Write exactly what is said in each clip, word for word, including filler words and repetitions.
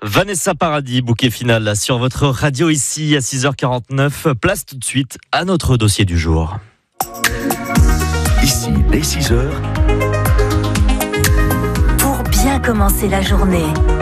Vanessa Paradis, bouquet final sur votre radio ici à six heures quarante-neuf. Place tout de suite à notre dossier du jour. Ici, dès six heures. Pour bien commencer la journée.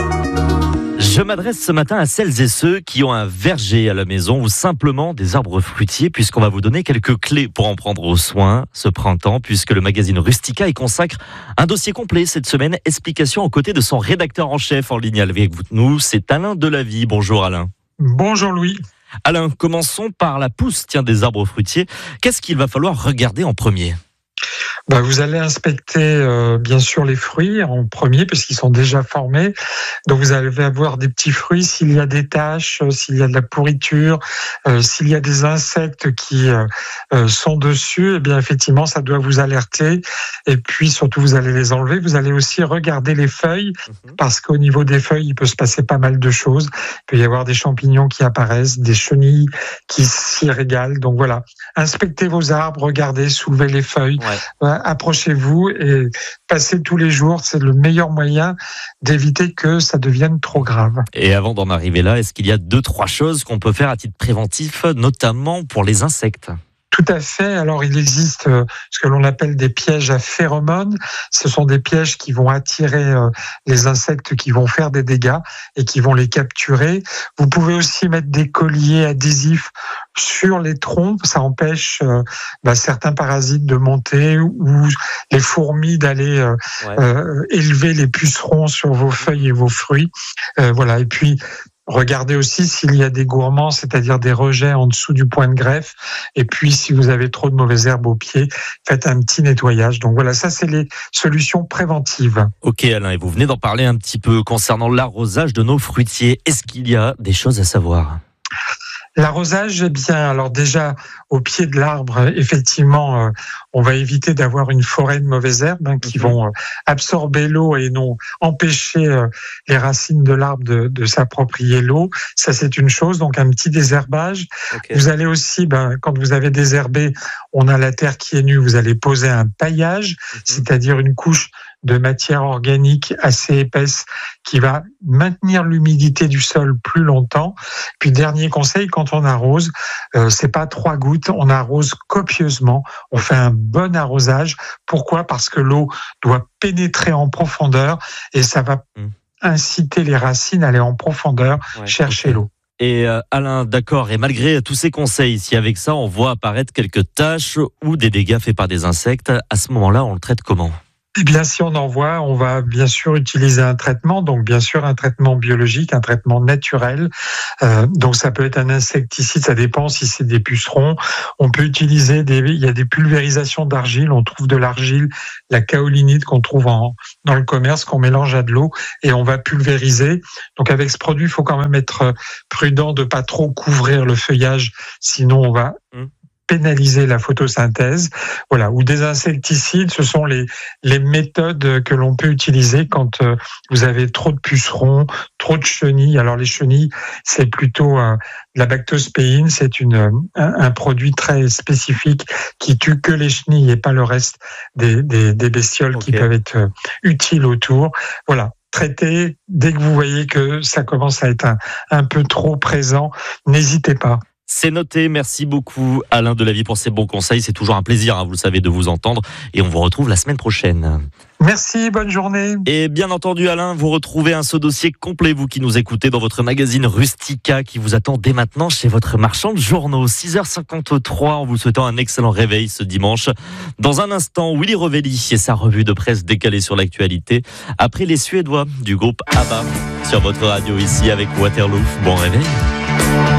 Je m'adresse ce matin à celles et ceux qui ont un verger à la maison ou simplement des arbres fruitiers, puisqu'on va vous donner quelques clés pour en prendre soin ce printemps, puisque le magazine Rustica y consacre un dossier complet cette semaine. Explication aux côtés de son rédacteur en chef en ligne avec nous, c'est Alain Delavie. Bonjour Alain. Bonjour Louis. Alain, commençons par la pousse tiens, des arbres fruitiers. Qu'est-ce qu'il va falloir regarder en premier ? Ben, vous allez inspecter euh, bien sûr les fruits en premier puisqu'ils sont déjà formés. Donc vous allez avoir des petits fruits s'il y a des taches, euh, s'il y a de la pourriture, euh, s'il y a des insectes qui euh, euh, sont dessus, eh bien effectivement ça doit vous alerter. Et puis surtout vous allez les enlever. Vous allez aussi regarder les feuilles mmh. parce qu'au niveau des feuilles il peut se passer pas mal de choses. Il peut y avoir des champignons qui apparaissent, des chenilles qui s'y régalent. Donc voilà, inspectez vos arbres, regardez, soulevez les feuilles. Ouais. Approchez-vous et passez tous les jours. C'est le meilleur moyen d'éviter que ça devienne trop grave. Et avant d'en arriver là, est-ce qu'il y a deux, trois choses qu'on peut faire à titre préventif, notamment pour les insectes ? Tout à fait. Alors, il existe ce que l'on appelle des pièges à phéromones. Ce sont des pièges qui vont attirer les insectes qui vont faire des dégâts et qui vont les capturer. Vous pouvez aussi mettre des colliers adhésifs sur les troncs. Ça empêche euh, bah, certains parasites de monter ou les fourmis d'aller euh, ouais. euh, élever les pucerons sur vos feuilles et vos fruits. Euh, voilà. Et puis, regardez aussi s'il y a des gourmands, c'est-à-dire des rejets en dessous du point de greffe. Et puis, si vous avez trop de mauvaises herbes au pied, faites un petit nettoyage. Donc voilà, ça, c'est les solutions préventives. Ok Alain, et vous venez d'en parler un petit peu concernant l'arrosage de nos fruitiers. Est-ce qu'il y a des choses à savoir ? L'arrosage, eh bien, alors déjà, au pied de l'arbre, effectivement, euh, on va éviter d'avoir une forêt de mauvaises herbes hein, qui mmh. vont euh, absorber l'eau et non empêcher euh, les racines de l'arbre de, de s'approprier l'eau. Ça, c'est une chose. Donc, un petit désherbage. Okay. Vous allez aussi, ben, quand vous avez désherbé, on a la terre qui est nue, vous allez poser un paillage, mmh. c'est-à-dire une couche de matière organique assez épaisse qui va maintenir l'humidité du sol plus longtemps. Puis dernier conseil, quand on arrose, euh, c'est pas trois gouttes, on arrose copieusement, on fait un bon arrosage. Pourquoi ? Parce que l'eau doit pénétrer en profondeur et ça va mmh. inciter les racines à aller en profondeur ouais, chercher okay. l'eau. Et euh, Alain, d'accord, et malgré tous ces conseils, si avec ça on voit apparaître quelques taches ou des dégâts faits par des insectes, à ce moment-là, on le traite comment ? Eh bien, si on en voit, on va bien sûr utiliser un traitement, donc bien sûr un traitement biologique, un traitement naturel. Euh, donc ça peut être un insecticide, ça dépend si c'est des pucerons. On peut utiliser des, il y a des pulvérisations d'argile. On trouve de l'argile, la kaolinite qu'on trouve en, dans le commerce, qu'on mélange à de l'eau et on va pulvériser. Donc avec ce produit, il faut quand même être prudent de pas trop couvrir le feuillage, sinon on va mmh. pénaliser la photosynthèse, voilà, ou des insecticides, ce sont les les méthodes que l'on peut utiliser quand euh, vous avez trop de pucerons, trop de chenilles. Alors les chenilles, c'est plutôt euh, la bactospéine, c'est une un, un produit très spécifique qui tue que les chenilles et pas le reste des des, des bestioles okay. qui peuvent être euh, utiles autour. Voilà. Traitez dès que vous voyez que ça commence à être un, un peu trop présent, n'hésitez pas. C'est noté, merci beaucoup Alain Delavie pour ces bons conseils. C'est toujours un plaisir, hein, vous le savez, de vous entendre. Et on vous retrouve la semaine prochaine. Merci, bonne journée. Et bien entendu Alain, vous retrouvez un ce dossier complet, vous qui nous écoutez, dans votre magazine Rustica qui vous attend dès maintenant chez votre marchand de journaux. six heures cinquante-trois, en vous souhaitant un excellent réveil ce dimanche. Dans un instant, Willy Revelli et sa revue de presse décalée sur l'actualité. Après les Suédois du groupe ABBA sur votre radio ici avec Waterloo. Bon réveil.